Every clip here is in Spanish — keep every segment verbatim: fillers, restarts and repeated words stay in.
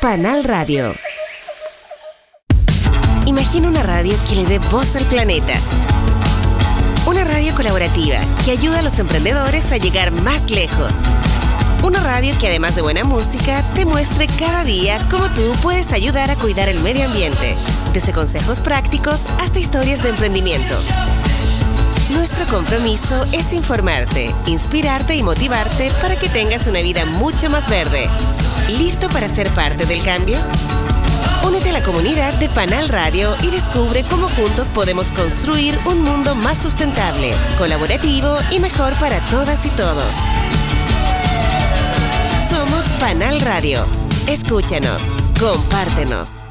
Panal Radio. Imagina una radio que le dé voz al planeta. Una radio colaborativa que ayuda a los emprendedores a llegar más lejos. Una radio que además de buena música, te muestre cada día cómo tú puedes ayudar a cuidar el medio ambiente. Desde consejos prácticos hasta historias de emprendimiento. Nuestro compromiso es informarte, inspirarte y motivarte para que tengas una vida mucho más verde. ¿Listo para ser parte del cambio? Únete a la comunidad de Panal Radio y descubre cómo juntos podemos construir un mundo más sustentable, colaborativo y mejor para todas y todos. Somos Panal Radio. Escúchanos, compártenos.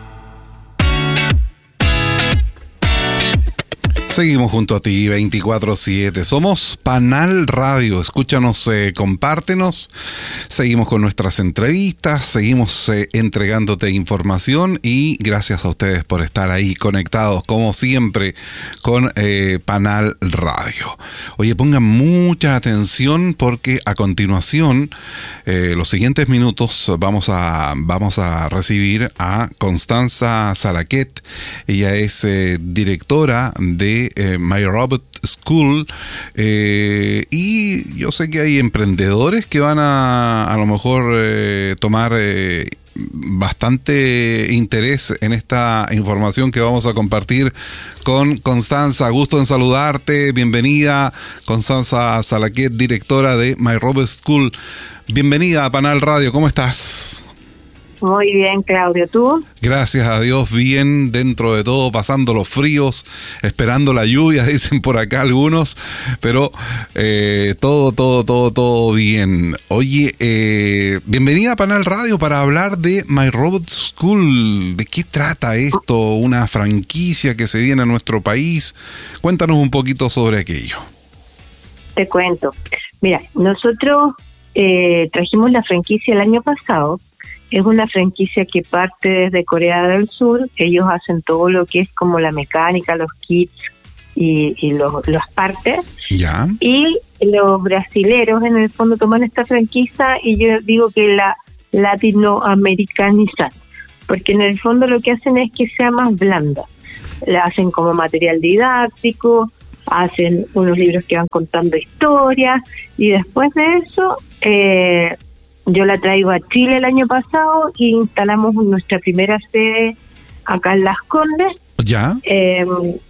Seguimos junto a ti veinticuatro siete. Somos Panal Radio. Escúchanos, eh, compártenos. Seguimos con nuestras entrevistas, seguimos eh, entregándote información y gracias a ustedes por estar ahí conectados, como siempre, con eh, Panal Radio. Oye, pongan mucha atención porque a continuación, eh, los siguientes minutos, vamos a, vamos a recibir a Constanza Salaquet. Ella es eh, directora de Eh, My Robot School, eh, y yo sé que hay emprendedores que van a a lo mejor eh, tomar eh, bastante interés en esta información que vamos a compartir con Constanza. Gusto en saludarte, bienvenida Constanza Salaquet, directora de My Robot School. Bienvenida a Panal Radio, ¿cómo estás? Muy bien, Claudio, ¿tú? Gracias a Dios, bien dentro de todo, pasando los fríos, esperando la lluvia, dicen por acá algunos, pero eh, todo, todo, todo, todo bien. Oye, eh, bienvenida a Panal Radio para hablar de My Robot School. ¿De qué trata esto? Una franquicia que se viene a nuestro país. Cuéntanos un poquito sobre aquello. Te cuento. Mira, nosotros eh, trajimos la franquicia el año pasado. Es una franquicia que parte desde Corea del Sur. Ellos hacen todo lo que es como la mecánica, los kits y, y los, los partes. Ya. Y los brasileros en el fondo toman esta franquicia y yo digo que la latinoamericanizan, porque en el fondo lo que hacen es que sea más blanda. La hacen como material didáctico, hacen unos libros que van contando historias y después de eso... Eh, Yo la traigo a Chile el año pasado y instalamos nuestra primera sede acá en Las Condes. ¿Ya? Eh,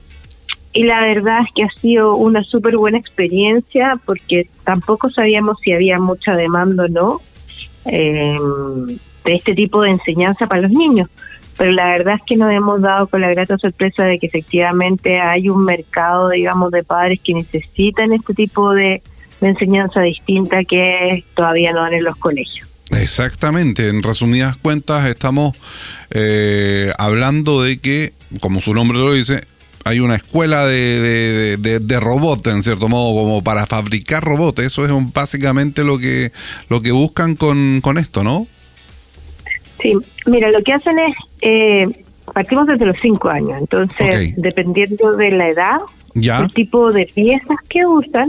y la verdad es que ha sido una súper buena experiencia porque tampoco sabíamos si había mucha demanda o no eh, de este tipo de enseñanza para los niños. Pero la verdad es que nos hemos dado con la grata sorpresa de que efectivamente hay un mercado, digamos, de padres que necesitan este tipo de de enseñanza distinta que todavía no dan en los colegios. Exactamente, en resumidas cuentas estamos eh, hablando de que, como su nombre lo dice, hay una escuela de, de, de, de robots, en cierto modo, como para fabricar robots. Eso es un, básicamente lo que lo que buscan con, con esto, ¿no? Sí, mira, lo que hacen es, eh, partimos desde los cinco años, entonces, okay, dependiendo de la edad, ¿ya?, el tipo de piezas que usan,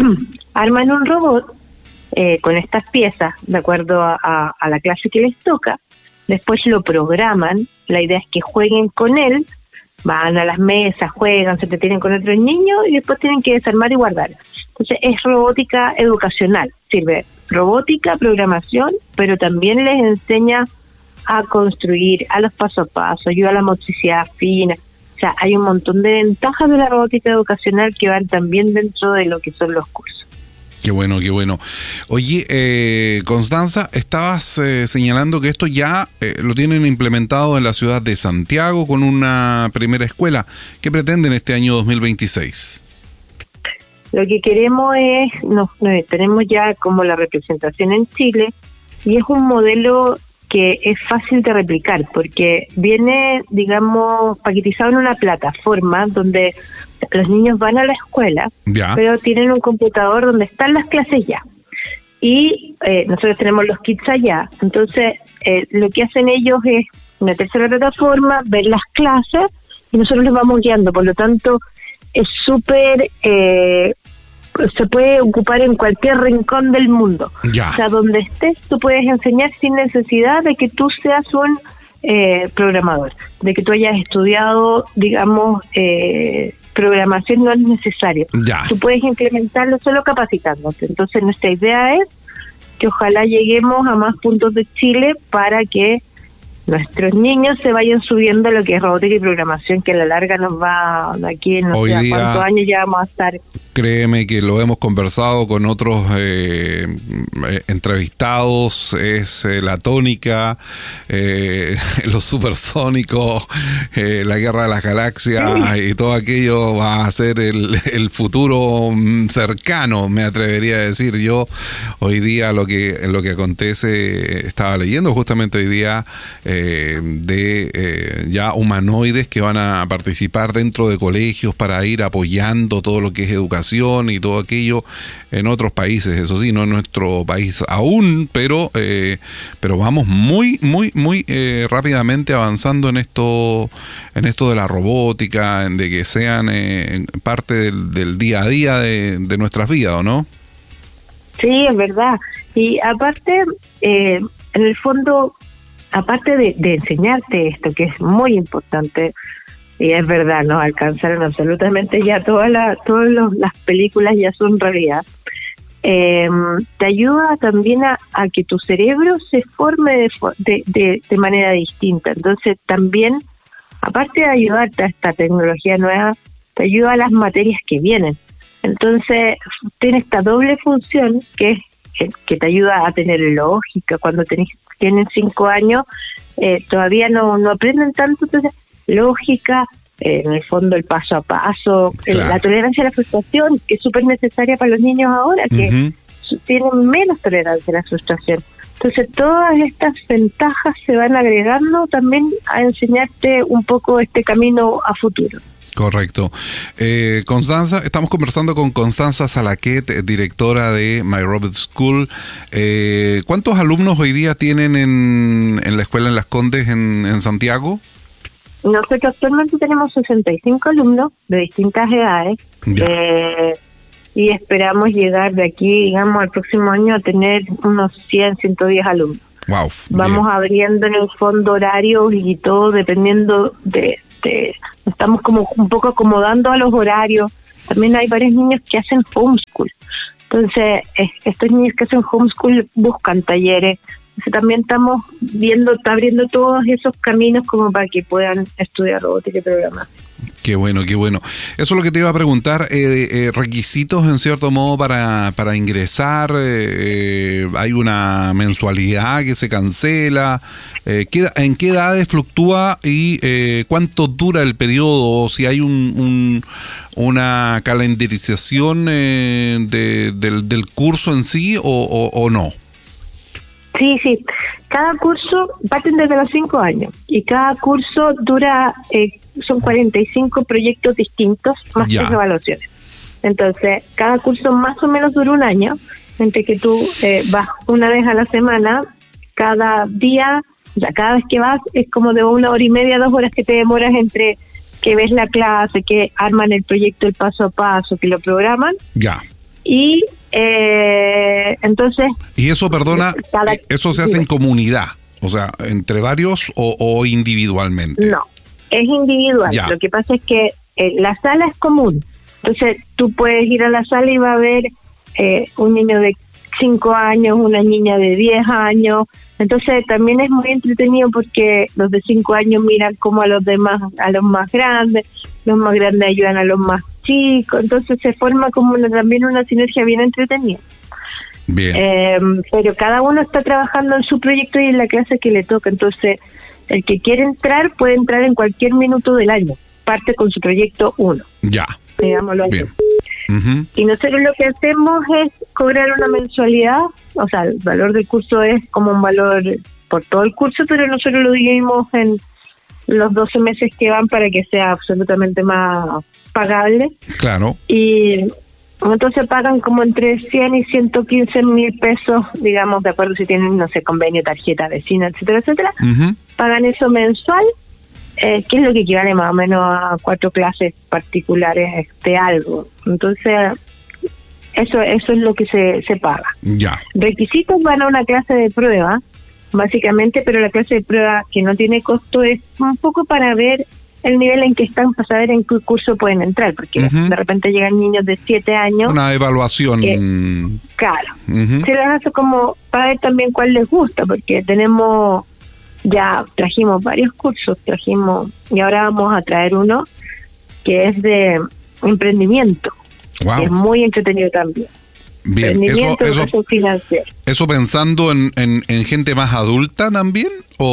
arman un robot eh, con estas piezas de acuerdo a, a, a la clase que les toca, después lo programan, la idea es que jueguen con él, van a las mesas, juegan, se entretienen con otros niños y después tienen que desarmar y guardar. Entonces es robótica educacional, sirve robótica, programación, pero también les enseña a construir, a los paso a paso, ayuda a la motricidad fina. O sea, hay un montón de ventajas de la robótica educacional que van también dentro de lo que son los cursos. Qué bueno, qué bueno. Oye, eh, Constanza, estabas eh, señalando que esto ya eh, lo tienen implementado en la ciudad de Santiago con una primera escuela. ¿Qué pretenden este año dos mil veintiséis? Lo que queremos es, nos, nos, tenemos ya como la representación en Chile y es un modelo que es fácil de replicar porque viene, digamos, paquetizado en una plataforma donde los niños van a la escuela, ya, pero tienen un computador donde están las clases ya. Y eh, nosotros tenemos los kits allá. Entonces, eh, lo que hacen ellos es meterse a la plataforma, ver las clases y nosotros les vamos guiando. Por lo tanto, es súper... Eh, se puede ocupar en cualquier rincón del mundo. Ya. O sea, donde estés, tú puedes enseñar sin necesidad de que tú seas un eh, programador, de que tú hayas estudiado, digamos, eh, programación no es necesario. Ya. Tú puedes implementarlo solo capacitándote. Entonces, nuestra idea es que ojalá lleguemos a más puntos de Chile para que nuestros niños se vayan subiendo a lo que es robótica y programación, que a la larga nos va, de aquí en no sé cuántos años ya vamos a estar. Créeme que lo hemos conversado con otros eh, entrevistados, es eh, la tónica, eh, los supersónicos, eh, la guerra de las galaxias, sí. Y todo aquello va a ser el, el futuro cercano, me atrevería a decir yo. Hoy día lo que, lo que acontece, estaba leyendo justamente hoy día, eh, de eh, ya humanoides que van a participar dentro de colegios para ir apoyando todo lo que es educación y todo aquello en otros países, eso sí, no en nuestro país aún, pero eh, pero vamos muy, muy, muy eh, rápidamente avanzando en esto, en esto de la robótica, de que sean eh, parte del, del día a día de, de nuestras vidas, ¿o no? Sí, es verdad. Y aparte, eh, en el fondo, aparte de, de enseñarte esto, que es muy importante, y es verdad, nos alcanzaron absolutamente ya todas las todas los, las películas ya son realidad. Eh, te ayuda también a, a que tu cerebro se forme de, de, de, de manera distinta. Entonces también, aparte de ayudarte a esta tecnología nueva, te ayuda a las materias que vienen. Entonces tiene esta doble función que es que, que te ayuda a tener lógica. Cuando tenés, tienen cinco años, eh, todavía no, no aprenden tanto, entonces lógica, eh, en el fondo el paso a paso, claro. el, la tolerancia a la frustración, que es súper necesaria para los niños ahora, que uh-huh. tienen menos tolerancia a la frustración. Entonces todas estas ventajas se van agregando también a enseñarte un poco este camino a futuro. Correcto. Eh, Constanza, estamos conversando con Constanza Salaquet, directora de My Robot School. Eh, ¿Cuántos alumnos hoy día tienen en, en la escuela en Las Condes, en, en Santiago? Nosotros actualmente tenemos sesenta y cinco alumnos de distintas edades eh, y esperamos llegar de aquí, digamos, al próximo año a tener unos cien, ciento diez alumnos. Wow, Vamos bien. abriendo en el fondo horarios y todo dependiendo de, de... Estamos como un poco acomodando a los horarios. También hay varios niños que hacen homeschool. Entonces, estos niños que hacen homeschool buscan talleres. Entonces también estamos viendo, está abriendo todos esos caminos como para que puedan estudiar robótica y programación. Qué bueno, qué bueno. Eso es lo que te iba a preguntar. Eh, eh, requisitos, en cierto modo, para, para ingresar. Eh, ¿Hay una mensualidad que se cancela? Eh, ¿qué, ¿En qué edades fluctúa y eh, cuánto dura el periodo? O si hay un, un, una calendarización eh, de, del, del curso en sí o, o, o no. Sí, sí. Cada curso parten desde los cinco años y cada curso dura, eh, son cuarenta y cinco proyectos distintos más tres evaluaciones. Entonces, cada curso más o menos dura un año, entre que tú eh, vas una vez a la semana, cada día, o sea, cada vez que vas es como de una hora y media, dos horas que te demoras entre que ves la clase, que arman el proyecto el paso a paso, que lo programan. Ya. Y eh, entonces... Y eso, perdona, cada, eso se hace en comunidad, o sea, entre varios o, o individualmente. No, es individual. Ya. Lo que pasa es que eh, la sala es común. Entonces tú puedes ir a la sala y va a haber eh, un niño de cinco años, una niña de diez años. Entonces también es muy entretenido porque los de cinco años miran como a los demás, a los más grandes, los más grandes ayudan a los más chicos, entonces se forma como una, también una sinergia bien entretenida. Bien. Eh, pero cada uno está trabajando en su proyecto y en la clase que le toca, entonces el que quiere entrar puede entrar en cualquier minuto del año, parte con su proyecto uno. Ya. Digámoslo así. Bien. Uh-huh. Y nosotros lo que hacemos es cobrar una mensualidad, o sea, el valor del curso es como un valor por todo el curso, pero nosotros lo dividimos en los doce meses que van para que sea absolutamente más pagable. Claro. Y entonces pagan como entre cien y ciento quince mil pesos, digamos, de acuerdo si tienen, no sé, convenio, tarjeta, vecina, etcétera, etcétera. Uh-huh. Pagan eso mensual, eh, que es lo que equivale más o menos a cuatro clases particulares de algo. Entonces, Eso eso es lo que se, se paga. Ya. Requisitos van a una clase de prueba, básicamente, pero la clase de prueba que no tiene costo es un poco para ver el nivel en que están, para saber en qué curso pueden entrar, porque uh-huh. de repente llegan niños de siete años. Una evaluación. Que, claro. Uh-huh. Se les hace como para ver también cuál les gusta, porque tenemos, ya trajimos varios cursos, trajimos, y ahora vamos a traer uno que es de emprendimiento. Wow. Que es muy entretenido también. Bien, eso, eso, eso pensando en, en, en gente más adulta también,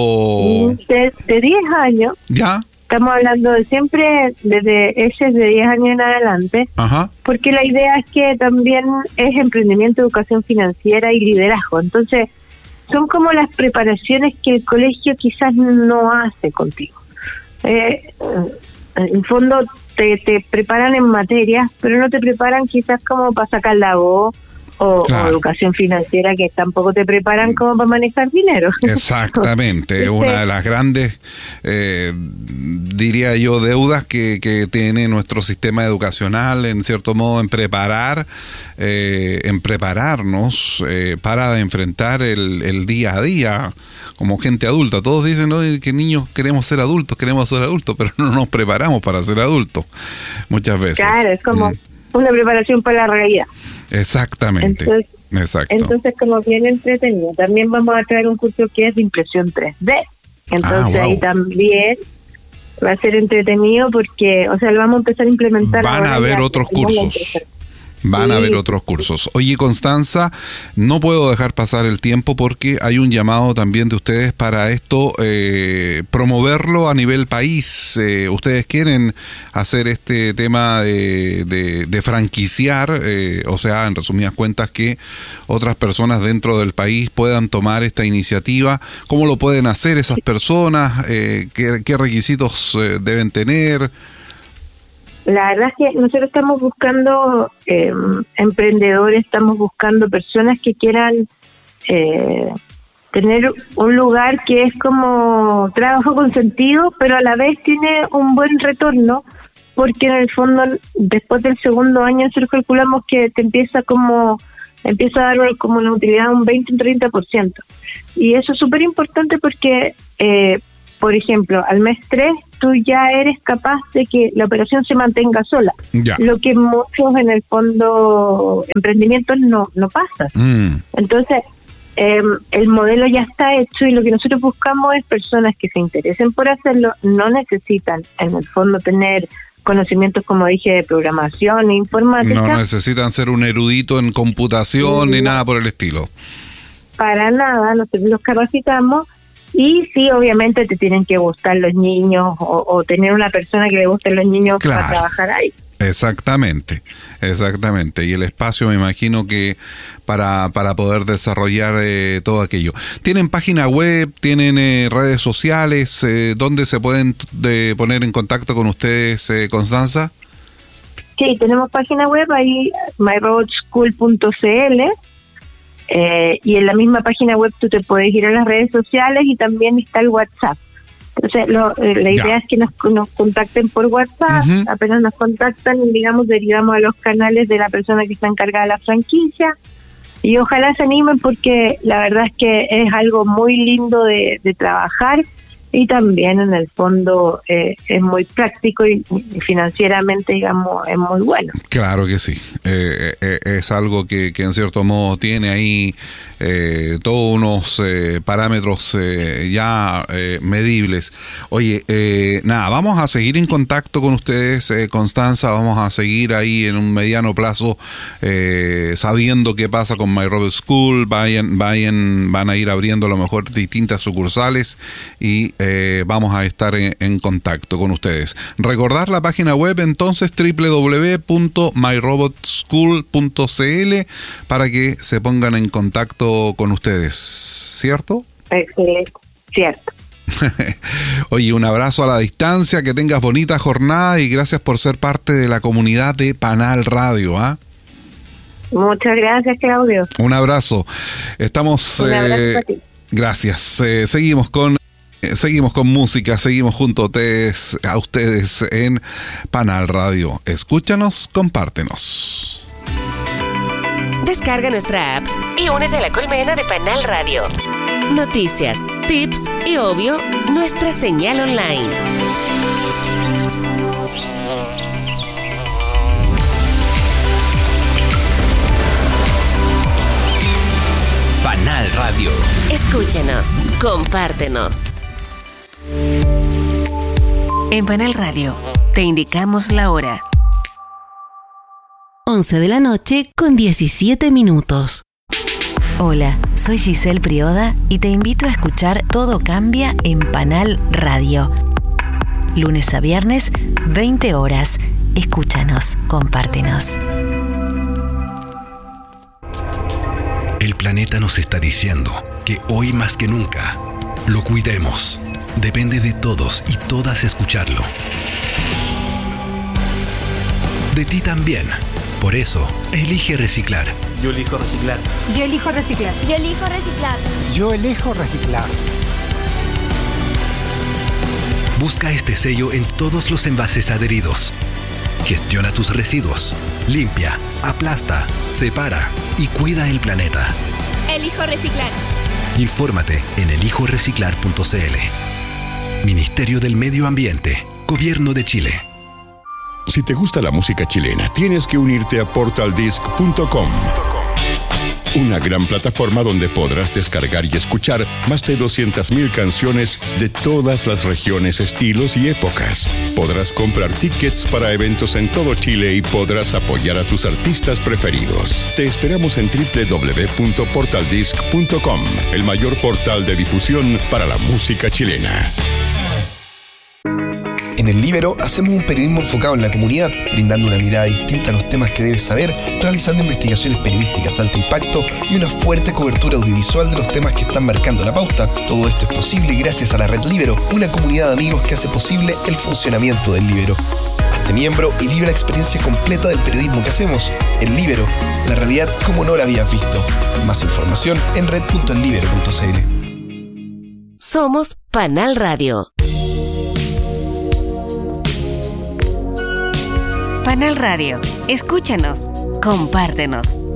o de, de diez años. Ya. Estamos hablando de siempre desde ese de diez años en adelante. Ajá. Porque la idea es que también es emprendimiento, educación financiera y liderazgo. Entonces, son como las preparaciones que el colegio quizás no hace contigo. Eh, en fondo te, te preparan en materias, pero no te preparan quizás como para sacar la voz o, claro. o educación financiera, que tampoco te preparan como para manejar dinero. Exactamente, una de las grandes, eh, diría yo, deudas que, que tiene nuestro sistema educacional, en cierto modo, en preparar, eh, en prepararnos eh, para enfrentar el, el día a día como gente adulta. Todos dicen, ¿no?, que niños queremos ser adultos, queremos ser adultos, pero no nos preparamos para ser adultos muchas veces. Claro, es como mm. una preparación para la realidad. Exactamente. Entonces, Exacto. entonces, como bien entretenido, también vamos a traer un curso que es de impresión tres D. Entonces, ah, wow. ahí también va a ser entretenido porque, o sea, lo vamos a empezar a implementar. Van a haber otros cursos. Van a haber otros cursos. Oye, Constanza, no puedo dejar pasar el tiempo porque hay un llamado también de ustedes para esto, eh, promoverlo a nivel país. Eh, ustedes quieren hacer este tema de, de, de franquiciar, eh, o sea, en resumidas cuentas, que otras personas dentro del país puedan tomar esta iniciativa. ¿Cómo lo pueden hacer esas personas? Eh, ¿qué, qué requisitos eh, deben tener? La verdad es que nosotros estamos buscando eh, emprendedores, estamos buscando personas que quieran eh, tener un lugar que es como trabajo con sentido, pero a la vez tiene un buen retorno, porque en el fondo después del segundo año nosotros calculamos que te empieza como empieza a dar como una utilidad de un veinte, un treinta por ciento. Y eso es súper importante porque, eh, por ejemplo, al mes tres tú ya eres capaz de que la operación se mantenga sola. Ya. Lo que muchos en el fondo emprendimientos no, no pasa. Mm. Entonces, eh, el modelo ya está hecho y lo que nosotros buscamos es personas que se interesen por hacerlo. No necesitan en el fondo tener conocimientos, como dije, de programación e informática. No necesitan ser un erudito en computación no. ni nada por el estilo. Para nada, nosotros los capacitamos. Y sí, obviamente te tienen que gustar los niños o, o tener una persona que le gusten los niños, claro, para trabajar ahí. Exactamente, exactamente. Y el espacio, me imagino que para, para poder desarrollar eh, todo aquello. ¿Tienen página web? ¿Tienen eh, redes sociales? Eh, ¿Dónde se pueden de poner en contacto con ustedes, eh, Constanza? Sí, tenemos página web ahí, my robot school punto c l. Eh, y en la misma página web tú te puedes ir a las redes sociales y también está el WhatsApp. Entonces lo, eh, la idea ya. es que nos, nos contacten por WhatsApp. Uh-huh. Apenas nos contactan, digamos, derivamos a los canales de la persona que está encargada de la franquicia y ojalá se animen, porque la verdad es que es algo muy lindo de, de trabajar y también en el fondo eh, es muy práctico y, y financieramente, digamos, es muy bueno. Claro que sí, eh, eh, es algo que, que en cierto modo tiene ahí eh, todos unos eh, parámetros eh, ya eh, medibles. Oye, eh, nada, vamos a seguir en contacto con ustedes, eh, Constanza, vamos a seguir ahí en un mediano plazo eh, sabiendo qué pasa con My Robot School. Vayan, vayan, van a ir abriendo a lo mejor distintas sucursales y Eh, vamos a estar en, en contacto con ustedes. Recordar la página web entonces, doble u doble u doble u punto my robot school punto c l, para que se pongan en contacto con ustedes, ¿cierto? Excelente, cierto. Oye, un abrazo a la distancia, que tengas bonita jornada y gracias por ser parte de la comunidad de Panal Radio, ¿ah? ¿eh? Muchas gracias, Claudio. Un abrazo. Estamos... Un abrazo eh, a ti. Gracias. Eh, seguimos con Seguimos con música, seguimos junto a ustedes, a ustedes en Panal Radio. Escúchanos, compártenos. Descarga nuestra app y únete a la colmena de Panal Radio. Noticias, tips y, obvio, nuestra señal online. Panal Radio. Escúchanos, compártenos. En Panal Radio te indicamos la hora. once de la noche con diecisiete minutos. Hola, soy Giselle Prioda y te invito a escuchar Todo Cambia en Panal Radio. Lunes a viernes, veinte horas. Escúchanos, compártenos. El planeta nos está diciendo que hoy más que nunca lo cuidemos. Depende de todos y todas escucharlo. De ti también. Por eso, elige reciclar. Yo elijo reciclar. Yo elijo reciclar. Yo elijo reciclar. Yo elijo reciclar. Busca este sello en todos los envases adheridos. Gestiona tus residuos. Limpia, aplasta, separa y cuida el planeta. Elijo reciclar. Infórmate en elijo reciclar punto c l. Ministerio del Medio Ambiente, Gobierno de Chile. Si te gusta la música chilena, tienes que unirte a portal disc punto com. Una gran plataforma donde podrás descargar y escuchar más de doscientas mil canciones de todas las regiones, estilos y épocas. Podrás comprar tickets para eventos en todo Chile y podrás apoyar a tus artistas preferidos. Te esperamos en doble u doble u doble u punto portal disc punto com, el mayor portal de difusión para la música chilena. En El Líbero hacemos un periodismo enfocado en la comunidad, brindando una mirada distinta a los temas que debes saber, realizando investigaciones periodísticas de alto impacto y una fuerte cobertura audiovisual de los temas que están marcando la pauta. Todo esto es posible gracias a la Red Líbero, una comunidad de amigos que hace posible el funcionamiento del Líbero. Hazte miembro y vive la experiencia completa del periodismo que hacemos. El Líbero, la realidad como no la habías visto. Más información en red punto el líbero punto c l. Somos Panal Radio. Panal Radio. Escúchanos, compártenos.